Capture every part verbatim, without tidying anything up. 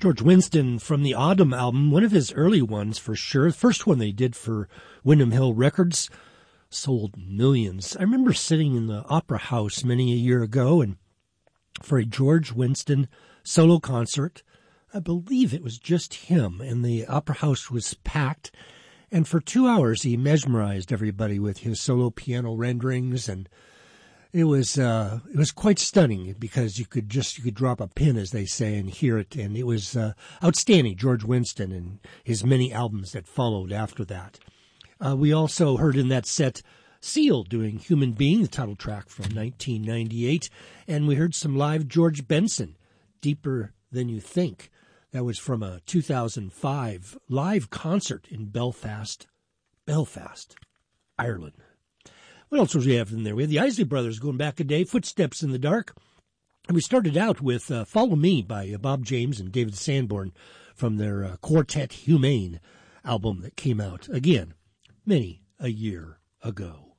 George Winston from the Autumn album, one of his early ones for sure. The first one they did for Windham Hill Records, sold millions. I remember sitting in the Opera House many a year ago and for a George Winston solo concert. I believe it was just him, and the Opera House was packed. And for two hours he mesmerized everybody with his solo piano renderings, and It was uh, it was quite stunning because you could just you could drop a pin, as they say, and hear it, and it was uh, outstanding. George Winston and his many albums that followed after that. Uh, we also heard in that set Seal doing "Human Being," the title track from nineteen ninety-eight, and we heard some live George Benson, "Deeper Than You Think." That was from a two thousand five live concert in Belfast, Belfast, Ireland. What else was we have in there? We had the Isley Brothers going back a day, Footsteps in the Dark. And we started out with uh, Follow Me by uh, Bob James and David Sanborn from their uh, Quartet Humane album that came out, again, many a year ago.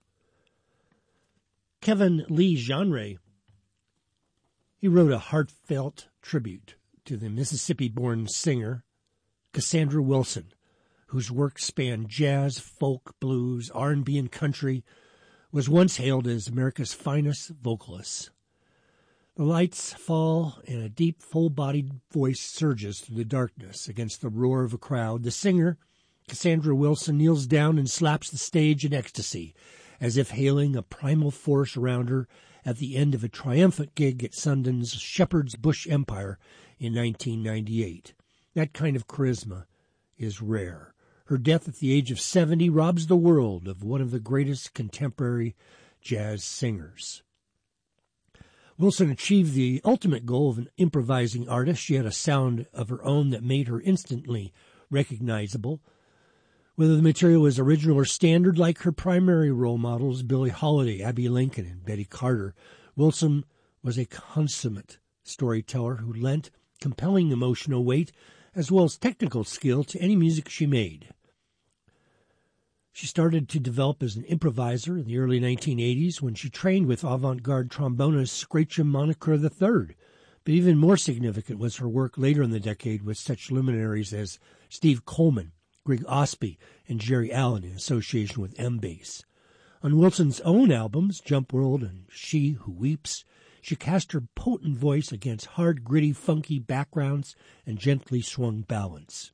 Kevin Lee Genre, he wrote a heartfelt tribute to the Mississippi-born singer Cassandra Wilson, whose work spanned jazz, folk, blues, R and B, and country, was once hailed as America's finest vocalist. The lights fall and a deep, full-bodied voice surges through the darkness against the roar of a crowd. The singer, Cassandra Wilson, kneels down and slaps the stage in ecstasy, as if hailing a primal force around her at the end of a triumphant gig at Sundance Shepherd's Bush Empire in nineteen ninety-eight. That kind of charisma is rare. Her death at the age of seventy robs the world of one of the greatest contemporary jazz singers. Wilson achieved the ultimate goal of an improvising artist. She had a sound of her own that made her instantly recognizable. Whether the material was original or standard, like her primary role models, Billie Holiday, Abbey Lincoln, and Betty Carter, Wilson was a consummate storyteller who lent compelling emotional weight as well as technical skill to any music she made. She started to develop as an improviser in the early nineteen eighties when she trained with avant-garde trombonist Scratchem Monaker the third. But even more significant was her work later in the decade with such luminaries as Steve Coleman, Greg Osby, and Jerry Allen in association with M-Bass. On Wilson's own albums, Jump World and She Who Weeps, she cast her potent voice against hard, gritty, funky backgrounds and gently swung balance.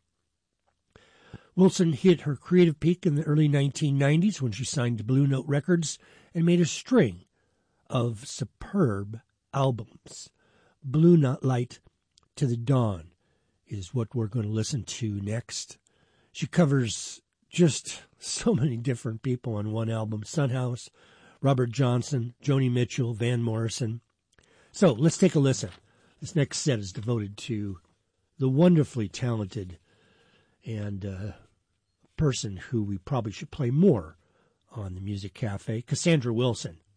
Wilson hit her creative peak in the early nineteen nineties when she signed to Blue Note Records and made a string of superb albums. Blue Light to the Dawn is what we're going to listen to next. She covers just so many different people on one album: Son House, Robert Johnson, Joni Mitchell, Van Morrison. So let's take a listen. This next set is devoted to the wonderfully talented and uh, person who we probably should play more on the Music Cafe, Cassandra Wilson.